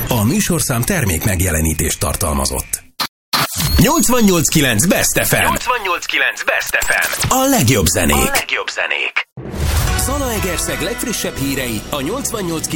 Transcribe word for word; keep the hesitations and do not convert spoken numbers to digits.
A műsorszám termék megjelenítést tartalmazott. nyolcvannyolc kilenc Best ef em. nyolcvannyolc kilenc Best ef em. A legjobb zenék. A legjobb zenék. Zalaegerszeg legfrissebb hírei a nyolcvannyolc kilenc